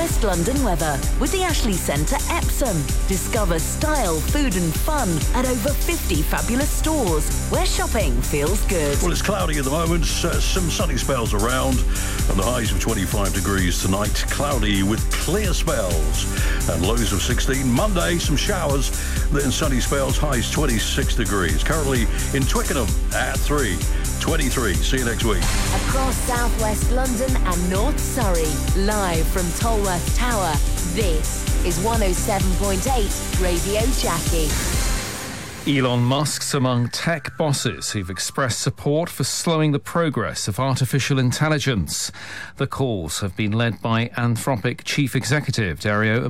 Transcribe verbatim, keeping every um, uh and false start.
West London weather with the Ashley Centre Epsom. Discover style, food and fun at over fifty fabulous stores where shopping feels good. Well, it's cloudy at the moment, uh, some sunny spells around, and the highs of twenty-five degrees tonight. Cloudy with clear spells and lows of sixteen. Monday, some showers, then sunny spells, highs twenty-six degrees. Currently in Twickenham at three. twenty-three. See you next week. Across southwest London and North Surrey, live from Tolworth Tower, this is one oh seven point eight Radio Jackie. Elon Musk's among tech bosses who've expressed support for slowing the progress of artificial intelligence. The calls have been led by Anthropic Chief Executive Dario